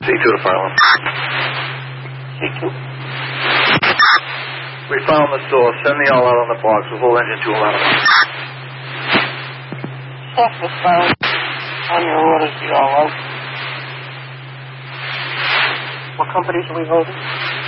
C2 to Farland. C2. We found the source. Send the all out on the box. We'll hold engine 211. Source was found. On your orders, the all out. What companies are we holding?